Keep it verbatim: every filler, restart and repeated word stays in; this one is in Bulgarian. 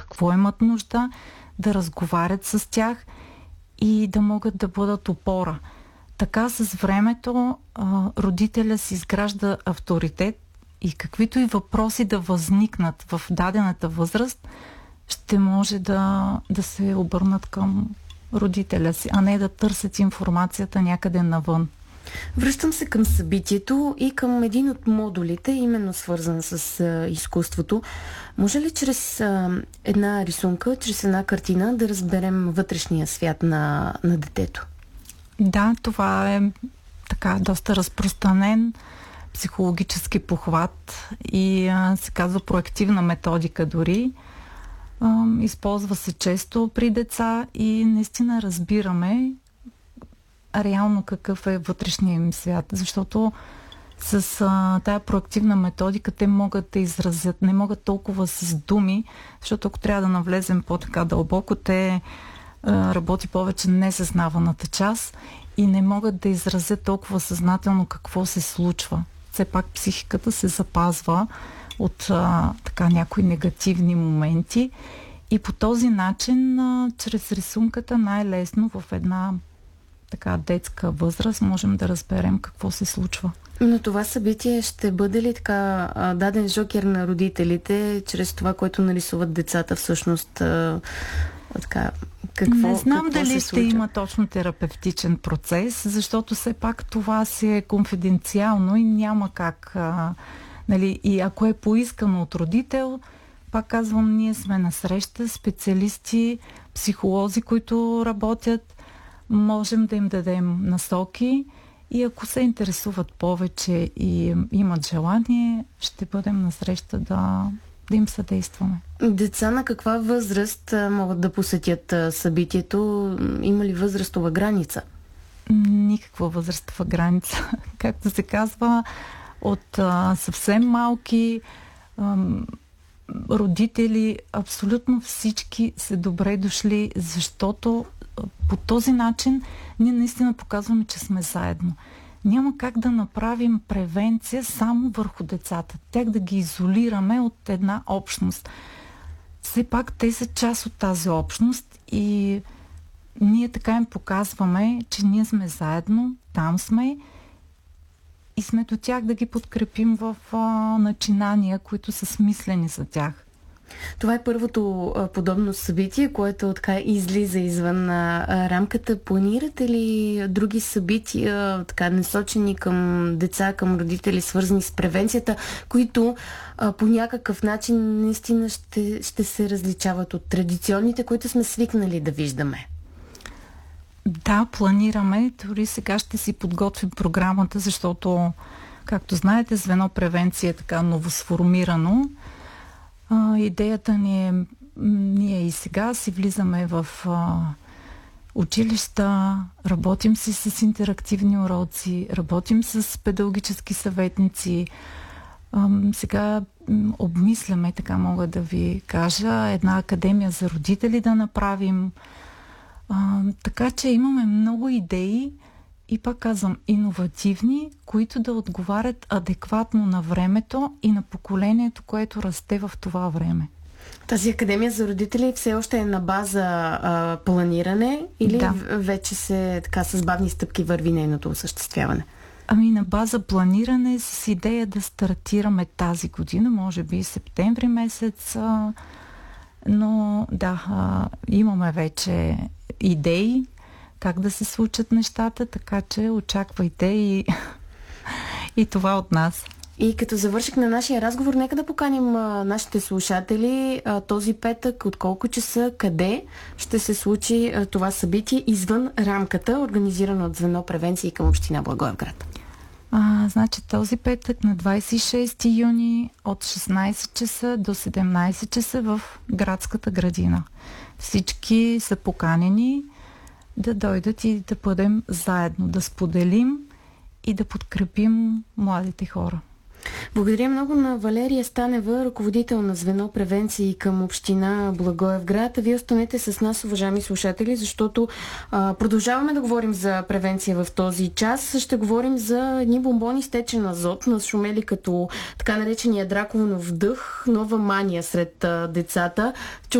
какво имат нужда, да разговарят с тях и да могат да бъдат опора. Така с времето а, родителя си изгражда авторитет и каквито и въпроси да възникнат в дадената възраст, ще може да, да се обърнат към родителя си, а не да търсят информацията някъде навън. Връщам се към събитието и към един от модулите, именно свързан с а, изкуството. Може ли чрез а, една рисунка, чрез една картина да разберем вътрешния свят на, на детето? Да, това е така доста разпространен психологически похват и а, се казва проективна методика дори. А, използва се често при деца и наистина разбираме реално какъв е вътрешния им свят, защото с а, тая проактивна методика те могат да изразят, не могат толкова с думи, защото ако трябва да навлезем по-така дълбоко, те а, работи повече несъзнаваната част и не могат да изразят толкова съзнателно какво се случва. Все пак психиката се запазва от а, така някои негативни моменти и по този начин, а, чрез рисунката най-лесно в една така детска възраст можем да разберем какво се случва. Но това събитие ще бъде ли така даден жокер на родителите, чрез това, което нарисуват децата всъщност? А, така, какво, не знам какво дали ще има точно терапевтичен процес, защото все пак това си е конфиденциално и няма как. А, нали, и ако е поискано от родител, пак казвам, ние сме на среща, специалисти, психолози, които работят, можем да им дадем насоки и ако се интересуват повече и имат желание, ще бъдем на среща да, да им съдействаме. Деца на каква възраст могат да посетят събитието? Има ли възрастова граница? Никаква възрастова граница. Както се казва, от а, съвсем малки ам, родители, абсолютно всички са добре дошли, защото по този начин ние наистина показваме, че сме заедно. Няма как да направим превенция само върху децата. Тях да ги изолираме от една общност. Все пак те са част от тази общност и ние така им показваме, че ние сме заедно, там сме и сме до тях да ги подкрепим в а, начинания, които са смислени за тях. Това е първото а, подобно събитие, което така излиза извън а, рамката. Планирате ли други събития, така насочени към деца, към родители, свързани с превенцията, които а, по някакъв начин наистина ще, ще се различават от традиционните, които сме свикнали да виждаме? Да, планираме. Дори сега ще си подготвим програмата, защото, както знаете, звено превенция е така новосформирано. А, идеята ни е, ние и сега си влизаме в а, училища, работим си с интерактивни уроци, работим с педагогически съветници. А, сега м, обмисляме, така мога да ви кажа, една академия за родители да направим. А, така че имаме много идеи и пак казвам, иновативни, които да отговарят адекватно на времето и на поколението, което расте в това време. Тази академия за родители все още е на база а, планиране или да. вече се така с бавни стъпки върви нейното осъществяване? Ами на база планиране с идея да стартираме тази година, може би септември месец, а, но да, а, имаме вече идеи как да се случат нещата, така че очаквайте и, и това от нас. И като завърших на нашия разговор, нека да поканим а, нашите слушатели а, този петък, от колко часа, къде ще се случи а, това събитие извън рамката, организирано от звено превенции към община Благоевград. А, значи този петък на двадесет и шести юни от шестнадесет часа до седемнадесет часа в градската градина. Всички са поканени да дойдат и да бъдем заедно, да споделим и да подкрепим младите хора. Благодаря много на Валерия Станева, ръководител на звено превенции към община Благоевград. Вие останете с нас, уважаеми слушатели, защото а, продължаваме да говорим за превенция в този час. Ще говорим за едни бомбони с течен азот, нашумели като така наречения драконов дъх, нова мания сред а, децата.